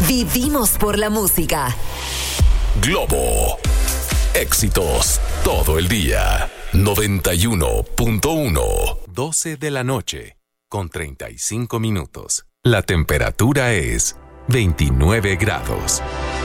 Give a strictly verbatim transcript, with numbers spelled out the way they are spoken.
Vivimos por la música. Globo. Éxitos todo el día. noventa y uno punto uno. doce de la noche, con treinta y cinco minutos. La temperatura es veintinueve grados.